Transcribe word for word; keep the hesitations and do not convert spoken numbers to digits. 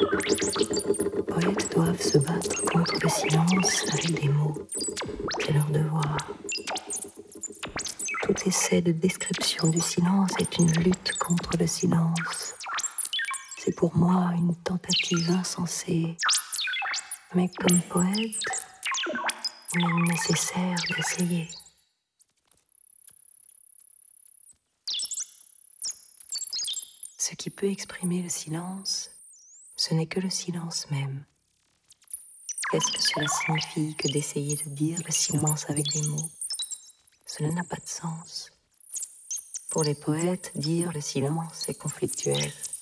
Les poètes doivent se battre contre le silence avec des mots. C'est leur devoir. Tout essai de description du silence est une lutte contre le silence. C'est pour moi une tentative insensée. Mais comme poète, il est nécessaire d'essayer. Ce qui peut exprimer le silence, ce n'est que le silence même. Qu'est-ce que cela signifie que d'essayer de dire le silence avec des mots? Cela n'a pas de sens. Pour les poètes, dire le silence est conflictuel.